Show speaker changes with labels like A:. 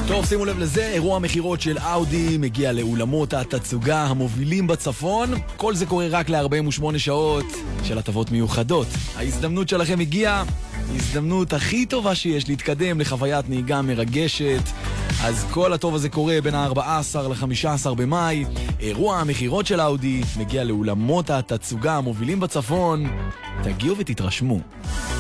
A: טוב, שימו לב לזה, אירוע המחירות של אאודי מגיע לאולמות התצוגה המובילים בצפון. כל זה קורה רק ל-48 שעות של הטבות מיוחדות. ההזדמנות שלכם הגיעה, ההזדמנות הכי טובה שיש להתקדם לחוויית נהיגה מרגשת. אז כל הטוב הזה קורה בין ה-14 ל-15 במאי. אירוע המחירות של אאודי מגיע לאולמות התצוגה המובילים בצפון. תגיעו ותתרשמו.